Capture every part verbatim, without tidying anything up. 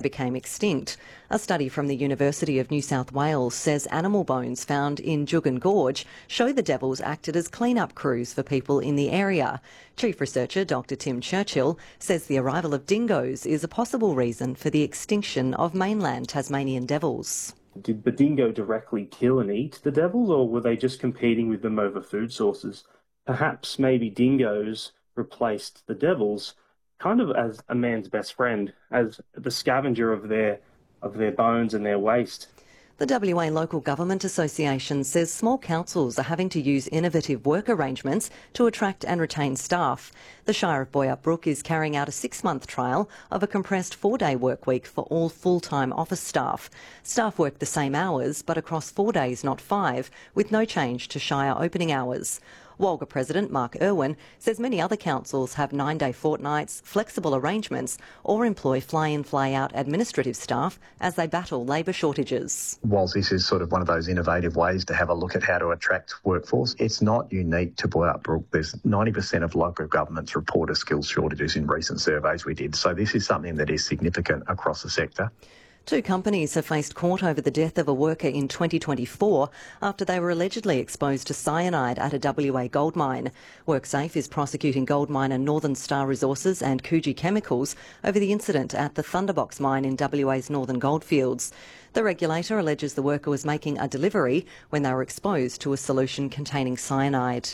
became extinct. A study from the University of New South Wales says animal bones found in Juukan Gorge show the devils acted as clean-up crews for people in the area. Chief researcher Doctor Tim Churchill says the arrival of dingoes is a possible reason for the extinction of mainland Tasmanian devils. Did the dingo directly kill and eat the devils, or were they just competing with them over food sources? Perhaps maybe dingoes replaced the devils kind of as a man's best friend, as the scavenger of their of their bones and their waste. The W A Local Government Association says small councils are having to use innovative work arrangements to attract and retain staff. The Shire of Boyup Brook is carrying out a six-month trial of a compressed four-day work week for all full-time office staff. Staff work the same hours, but across four days, not five, with no change to Shire opening hours. Walga President Mark Irwin says many other councils have nine-day fortnights, flexible arrangements, or employ fly-in, fly-out administrative staff as they battle labour shortages. Whilst this is sort of one of those innovative ways to have a look at how to attract workforce, it's not unique to Boyup Brook. There's ninety percent of local governments report a skills shortages in recent surveys we did, so this is something that is significant across the sector. Two companies have faced court over the death of a worker in twenty twenty-four after they were allegedly exposed to cyanide at a W A gold mine. WorkSafe is prosecuting gold miner Northern Star Resources and Coogee Chemicals over the incident at the Thunderbox mine in W A's Northern Goldfields. The regulator alleges the worker was making a delivery when they were exposed to a solution containing cyanide.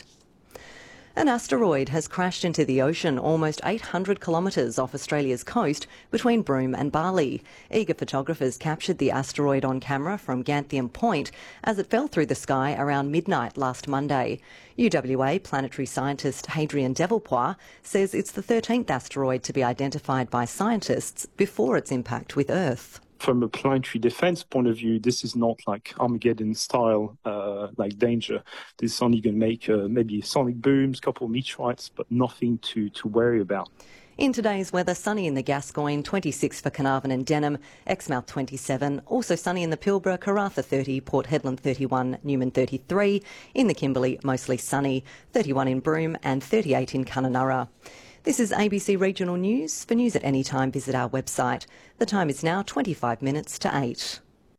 An asteroid has crashed into the ocean almost eight hundred kilometres off Australia's coast between Broome and Bali. Eager photographers captured the asteroid on camera from Ganthium Point as it fell through the sky around midnight last Monday. U W A planetary scientist Hadrian Devilpois says it's the thirteenth asteroid to be identified by scientists before its impact with Earth. From a planetary defense point of view, this is not like Armageddon style, uh, like danger. This is only going to make uh, maybe sonic booms, couple of meteorites, but nothing to, to worry about. In today's weather, sunny in the Gascoyne, twenty-six for Carnarvon and Denham, Exmouth twenty-seven, also sunny in the Pilbara, Karratha thirty, Port Hedland thirty-one, Newman thirty-three, in the Kimberley mostly sunny, thirty-one in Broome and thirty-eight in Kununurra. This is A B C Regional News. For news at any time, visit our website. The time is now twenty-five minutes to eight.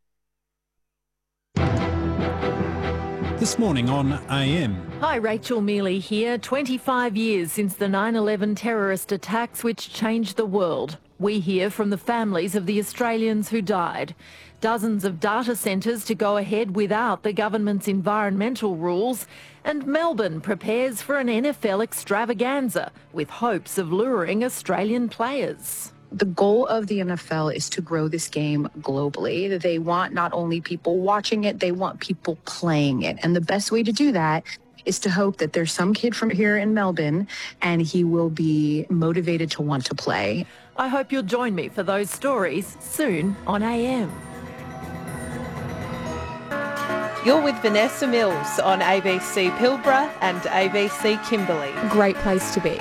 This morning on A M. Hi, Rachel Mealy here. twenty-five years since the nine eleven terrorist attacks which changed the world. We hear from the families of the Australians who died. Dozens of data centres to go ahead without the government's environmental rules. And Melbourne prepares for an N F L extravaganza with hopes of luring Australian players. The goal of the N F L is to grow this game globally. They want not only people watching it, they want people playing it. And the best way to do that is to hope that there's some kid from here in Melbourne and he will be motivated to want to play. I hope you'll join me for those stories soon on A M. You're with Vanessa Mills on A B C Pilbara and A B C Kimberley. Great place to be.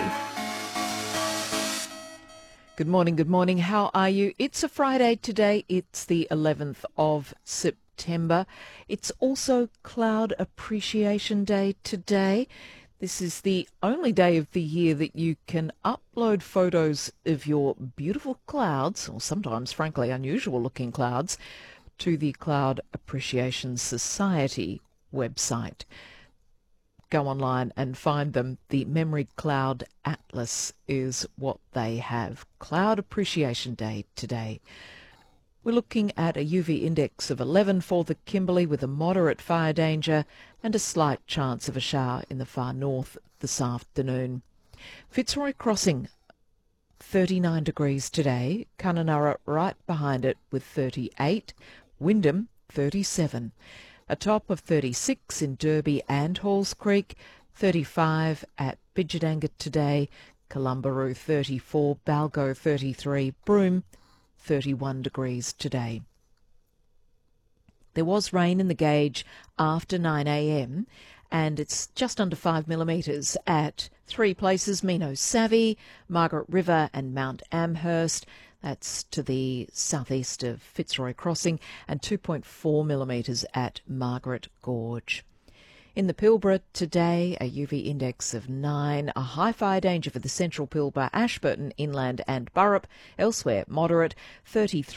Good morning, good morning. How are you? It's a Friday today. It's the eleventh of September. It's also Cloud Appreciation Day today. This is the only day of the year that you can upload photos of your beautiful clouds, or sometimes, frankly, unusual-looking clouds, to the Cloud Appreciation Society website. Go online and find them. The Memory Cloud Atlas is what they have. Cloud Appreciation Day today. We're looking at a U V index of eleven for the Kimberley with a moderate fire danger and a slight chance of a shower in the far north this afternoon. Fitzroy Crossing, thirty-nine degrees today. Kununurra right behind it with thirty-eight. Wyndham, thirty-seven. A top of thirty-six in Derby and Halls Creek, thirty-five at Bidjadanga today, Columbaroo thirty-four, Balgo thirty-three, Broome thirty-one degrees today. There was rain in the gauge after nine a m and it's just under five millimetres at three places, Mino Savvy, Margaret River and Mount Amherst. That's to the southeast of Fitzroy Crossing, and two point four millimetres at Margaret Gorge. In the Pilbara today, a U V index of nine, a high fire danger for the central Pilbara, Ashburton, Inland and Burrup. Elsewhere, moderate, thirty-three.